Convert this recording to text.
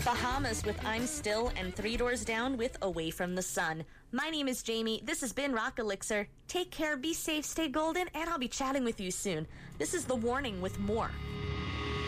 Bahamas with I'm Still, and Three Doors Down with Away from the Sun. My name is Jamie. This has been Rock Elixir. Take care, be safe, stay golden, and I'll be chatting with you soon. This is The Warning with more.